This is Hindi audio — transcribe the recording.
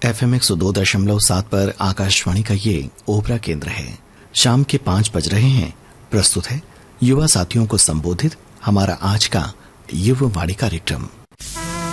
FM 102.7 पर आकाशवाणी का ये ओपरा केंद्र है। शाम के 5 बज रहे हैं। प्रस्तुत है युवा साथियों को संबोधित हमारा आज का युवा वाणी कार्यक्रम।